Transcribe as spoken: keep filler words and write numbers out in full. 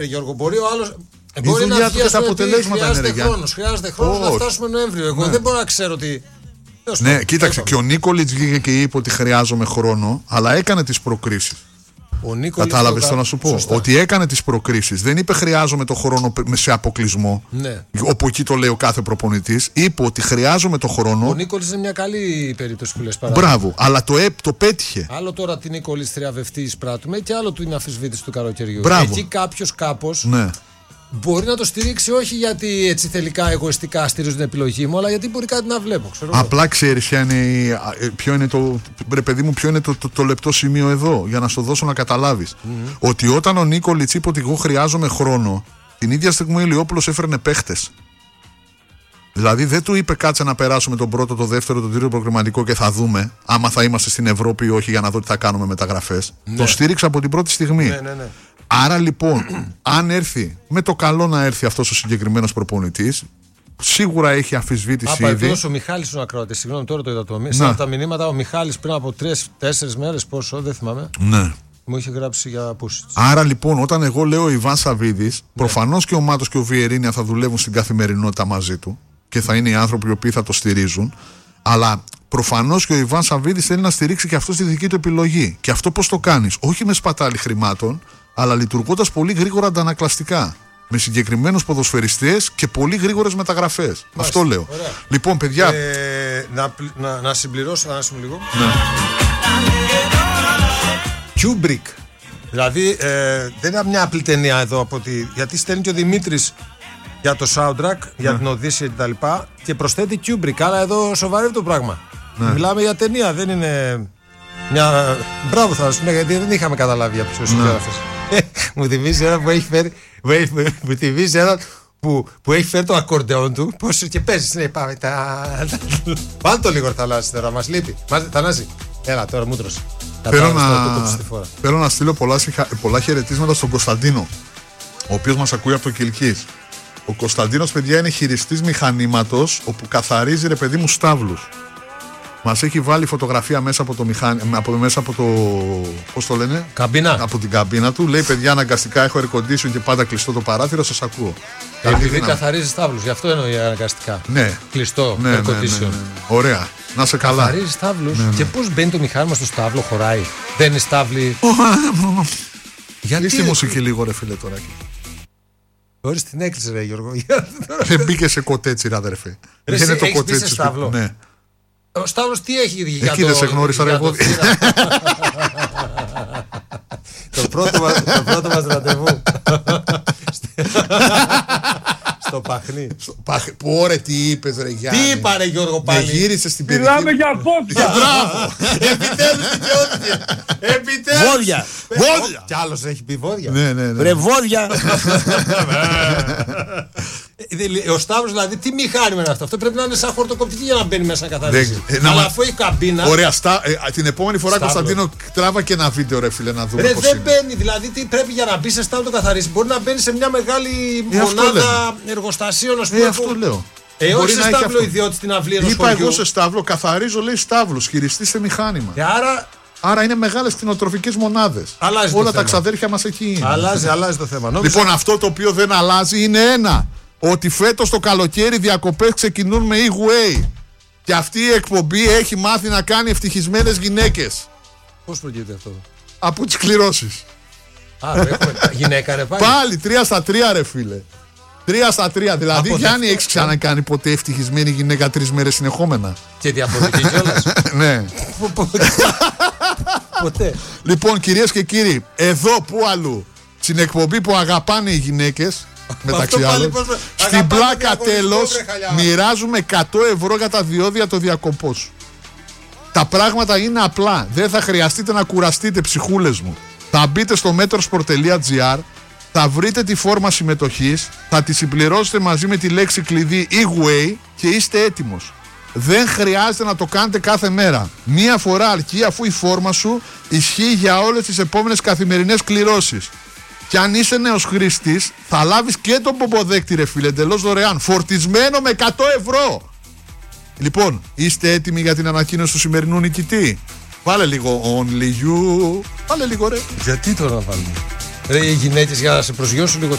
Γιώργο, μπορεί ο άλλος. Η μπορεί να βγει τα αποτελέσματα. Χρειάζεται χρόνος, χρειάζεται χρόνος να φτάσουμε Νοέμβριο. Εγώ ναι. δεν μπορώ να ξέρω τι. Ναι, ναι κοίταξε, και ο Νίκολιτς βγήκε και είπε ότι χρειάζομαι χρόνο, αλλά έκανε τις προκρίσεις. Κατάλαβες το να σου πω. Σωστά. Ότι έκανε τις προκρίσεις. Δεν είπε χρειάζομαι το χρόνο σε αποκλεισμό. Ναι. Όπου εκεί το λέει ο κάθε προπονητής. Είπε ότι χρειάζομαι το χρόνο. Ο Νίκολιτς είναι μια καλή περίπτωση που λες παρά. Μπράβο, αλλά το, το πέτυχε. Άλλο τώρα την Νίκολιτς θριαβευτή εισπράττουμε και άλλο του είναι αφισβήτηση του καλοκαιριού. Μπράβο. Εκεί κάποιος κάπως. Ναι. Μπορεί να το στηρίξει όχι γιατί έτσι θελικά, εγωιστικά στηρίζουν την επιλογή μου, αλλά γιατί μπορεί κάτι να βλέπω. Ξέρω Απλά ξέρεις ποιο είναι το. Ρε παιδί μου, ποιο είναι το, το, το λεπτό σημείο εδώ, για να σου δώσω να καταλάβεις. Mm-hmm. Ότι όταν ο Νίκολιτς είπε ότι εγώ χρειάζομαι χρόνο, την ίδια στιγμή ο Ηλιόπουλος έφερνε παίχτες. Δηλαδή δεν του είπε κάτσε να περάσουμε τον πρώτο, το δεύτερο, τον τρίτο προκριματικό και θα δούμε άμα θα είμαστε στην Ευρώπη ή όχι για να δω τι θα κάνουμε μεταγραφές. Ναι. Τον στήριξα από την πρώτη στιγμή. Ναι, ναι, ναι. Άρα λοιπόν, αν έρθει, με το καλό να έρθει αυτός ο συγκεκριμένος προπονητής, σίγουρα έχει αμφισβήτηση ήδη. Απαντός ο Μιχάλης ο ακροατής, συγγνώμη τώρα το είδα το μήνυμα. Από τα μηνύματα, ο Μιχάλης πριν από τρεις τέσσερις μέρες, πόσο, δεν θυμάμαι. Ναι. Μου είχε γράψει για Πούσιτς. Άρα λοιπόν, όταν εγώ λέω ο Ιβάν Σαββίδης, ναι. προφανώς και ο Μάτος και ο Βιερίνια θα δουλεύουν στην καθημερινότητα μαζί του και θα είναι οι άνθρωποι οι οποίοι θα το στηρίζουν. Αλλά προφανώς και ο Ιβάν Σαββίδης θέλει να στηρίξει και αυτό στη δική του επιλογή. Και αυτό πώς το κάνεις, όχι με σπατάλη χρημάτων, αλλά λειτουργώντας πολύ γρήγορα αντανακλαστικά. Με συγκεκριμένους ποδοσφαιριστές και πολύ γρήγορες μεταγραφές. Μάλιστα. Αυτό λέω. Ωραία. Λοιπόν, παιδιά. Ε, να, να, να συμπληρώσω, να άσουμε λίγο. Ναι. Kubrick. Δηλαδή, ε, δεν είναι μια απλή ταινία εδώ από τη, γιατί στέλνει και ο Δημήτρης για το soundtrack, ναι. για την Οδύσσεια και τα λοιπά. Και προσθέτει Kubrick. Αλλά εδώ σοβαρεύει το πράγμα. Ναι. Μιλάμε για ταινία, δεν είναι. Μια... Μπράβο θα σου πω, γιατί δεν είχαμε καταλάβει για ποιους συγγραφείς. Μου θυμίζει ένα που έχει φέρει. Μου θυμίζει ένα που, που έχει φέρει το ακορντεόν του. Πώς και παίζει. Ναι, πάμε. Τα... Βάλ το λίγο Θανάση τώρα, μας λείπει. Θανάση, έλα τώρα μούτρος. Θέλω να, θέλω να στείλω πολλά, πολλά χαιρετίσματα στον Κωνσταντίνο, ο οποίος μας ακούει από το Κιλκής. Ο Κωνσταντίνος, παιδιά, είναι χειριστής μηχανήματος όπου καθαρίζει, ρε παιδί μου, στάβλους. Μας έχει βάλει φωτογραφία μέσα από το μηχάνημα, από, μέσα από το. Πώς το λένε? Καμπίνα. Από την καμπίνα του. Λέει, παιδιά, αναγκαστικά έχω air condition και πάντα κλειστό το παράθυρο, σας ακούω. Επειδή καθαρίζει στάβλους, γι' αυτό εννοεί αναγκαστικά. Ναι. Κλειστό, ναι, air condition. Ναι, ναι, ναι, ναι. Ωραία. Να σε καλά. Καθαρίζει στάβλους. Ναι, ναι. Και πώς μπαίνει το μηχάνημα στο στάβλο, χωράει? Δεν είναι στάβλη. Γιατί τη μουσική λίγο, ρε φίλε, τώρα. Μπορείς την έκλεισε, ρε Γιώργο. Δεν μπήκε σε κοτέτσι, ρε αδερφέ. Δεν είναι το κοτέτσι. Ναι. Ο Σταύρος τι έχει για εκεί το... δεν σε γνώρισα ρε εγώ. Το πρώτο μας ραντεβού. Στο Παχνί. Που ωραία τι είπες ρε Γιάννη. Τι είπα ρε Γιώργο πάλι. Με γύρισες στην περιοχή. Μιλάμε για βόδια. Μπράβο. Επιτέλους δικαιώθηκε. Επιτέλους. Βόδια. Βόδια. Κι άλλος έχει πει βόδια. Ναι, ναι, ναι. Ρε βόδια. Ο Σταύρος δηλαδή τι μηχάνημα είναι αυτό? Αυτό πρέπει να είναι σαν χορτοκοπτική για να μπαίνει μέσα να καθαρίζει. Αλλά αφού έχει καμπίνα. Ωραία, την επόμενη φορά Κωνσταντίνο τράβα και ένα βίντεο ρε φίλε να δούμε. Ρε δεν μπαίνει, δηλαδή τι πρέπει για να μπει σε στάβλο το καθαρίζει? Μπορεί να μπαίνει σε μια μεγάλη μονάδα εργοστασίων, α πούμε. Ε, αυτό λέω. Ε, όχι σε στάβλο ιδιώτη στην αυλή ενός χωριού. χωριού. Είπα εγώ σε στάβλο, καθαρίζω λέει στάβλος, χειριστή σε μηχάνημα. Και άρα. Άρα είναι μεγάλες κτηνοτροφικές μονάδες. Όλα τα ξαδέρφια μας εκεί είναι. Αλλάζει, αλλάζει το θέμα. Λοιπόν, αυτό το οποίο δεν αλλάζει είναι ένα. Ότι φέτος το καλοκαίρι διακοπές ξεκινούν με e-way. Και αυτή η εκπομπή έχει μάθει να κάνει ευτυχισμένες γυναίκες. Πώς προκύπτει αυτό? Από τις κληρώσεις. Α, έχουμε γυναίκα ρε πάλι. Πάλι τρία στα τρία ρε φίλε. Τρία στα τρία. Δηλαδή από Γιάννη έχεις ξανακάνει ποτέ ευτυχισμένη γυναίκα τρεις μέρες συνεχόμενα? Και τι αποδοχή κιόλας? Ναι. Ποτέ. Λοιπόν κυρίες και κύριοι, εδώ που αλλού, στην εκπομπή που αγαπάνε οι γυναίκες, μεταξύ άλλων, στην πλάκα τέλος μοιράζουμε εκατό ευρώ για τα διόδια το διακοπό σου. Τα πράγματα είναι απλά. Δεν θα χρειαστείτε να κουραστείτε, ψυχούλες μου. Θα μπείτε στο metrosport τελεία gr, θα βρείτε τη φόρμα συμμετοχής, θα τη συμπληρώσετε μαζί με τη λέξη κλειδί e-way και είστε έτοιμος. Δεν χρειάζεται να το κάνετε κάθε μέρα. Μία φορά αρκεί, αφού η φόρμα σου ισχύει για όλες τις επόμενες καθημερινές κληρώσεις. Και αν είσαι νέος χρήστης, θα λάβεις και τον πομποδέκτη ρε φίλε, εντελώς δωρεάν, φορτισμένο με εκατό ευρώ. Λοιπόν, είστε έτοιμοι για την ανακοίνωση του σημερινού νικητή? Βάλε λίγο only you. Βάλε λίγο ρε. Γιατί τώρα να βάλουμε? Ρε οι γυναίκες για να σε προσγειώσουν λίγο